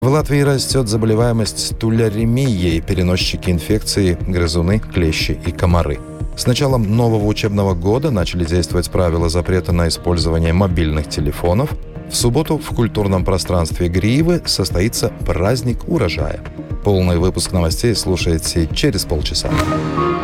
В Латвии растет заболеваемость туляремией, переносчики инфекции, грызуны, клещи и комары. С началом нового учебного года начали действовать правила запрета на использование мобильных телефонов. В субботу в культурном пространстве Гривы состоится праздник урожая. Полный выпуск новостей слушайте через полчаса.